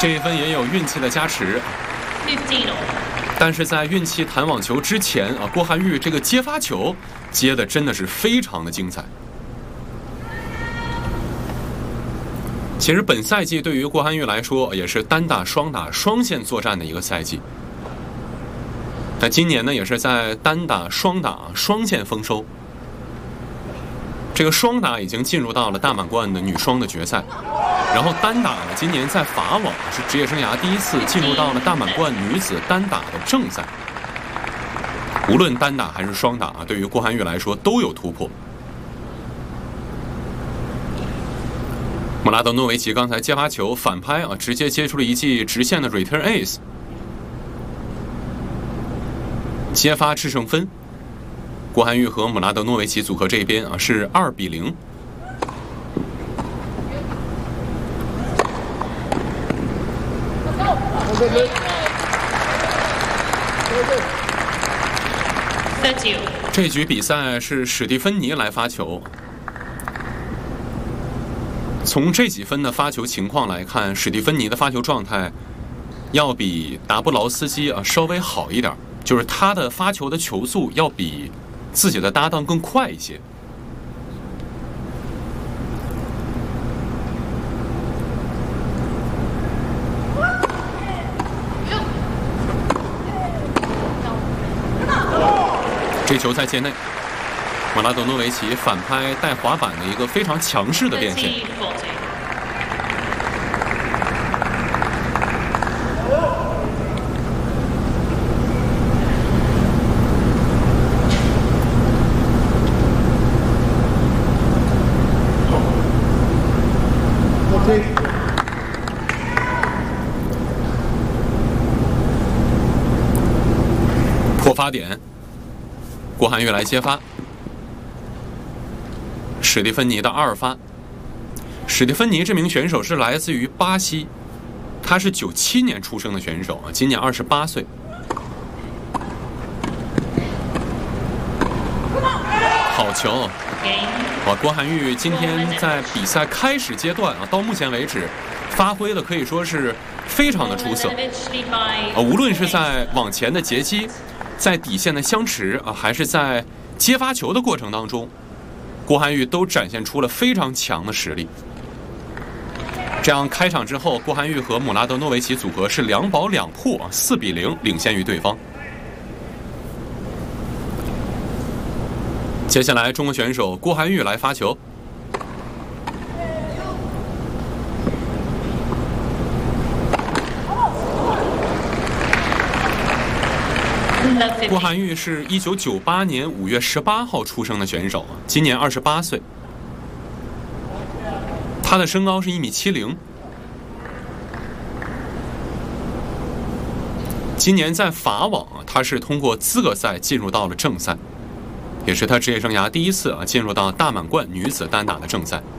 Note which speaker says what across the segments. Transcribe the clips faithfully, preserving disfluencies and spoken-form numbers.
Speaker 1: 这一分也有运气的加持。但是在运气弹网球之前啊，郭涵玉这个接发球接的真的是非常的精彩。其实本赛季对于郭涵玉来说也是单打、双打、双线作战的一个赛季。那今年呢，也是在单打、双打、双线丰收。这个双打已经进入到了大满贯的女双的决赛，然后单打呢，今年在法网是职业生涯第一次进入到了大满贯女子单打的正赛。无论单打还是双打啊，对于郭涵玉来说都有突破。姆拉德诺维奇刚才接发球反拍啊，直接接出了一记直线的 return ace， 接发制胜分。郭涵玉和姆拉德诺维奇组合这边啊是二比零。这局比赛是史蒂芬妮来发球。从这几分的发球情况来看，史蒂芬妮的发球状态要比达布劳斯基啊稍微好一点，就是他的发球的球速要比自己的搭档更快一些。这球在界内，姆拉德诺维奇反拍带滑板的一个非常强势的变现。破发点，郭涵玉来接发。史蒂芬妮的二发。史蒂芬妮这名选手是来自于巴西，他是九七年出生的选手啊，今年二十八岁。好球！哇，郭涵玉今天在比赛开始阶段啊，到目前为止发挥的可以说是非常的出色啊，无论是在网前的截击，在底线的相持啊，还是在接发球的过程当中，郭涵玉都展现出了非常强的实力。这样开场之后，郭涵玉和姆拉德诺维奇组合是两保两破啊，四比零领先于对方。接下来，中国选手郭涵玉来发球。郭涵玉是一九九八年五月十八号出生的选手，今年二十八岁。他的身高是一米七零。今年在法网啊，他是通过资格赛进入到了正赛，也是他职业生涯第一次啊进入到大满贯女子单打的正赛。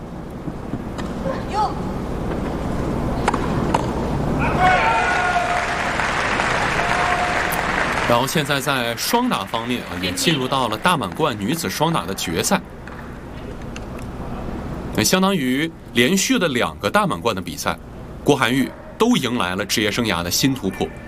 Speaker 1: 然后现在在双打方面啊，也进入到了大满贯女子双打的决赛，也相当于连续的两个大满贯的比赛，郭涵玉都迎来了职业生涯的新突破。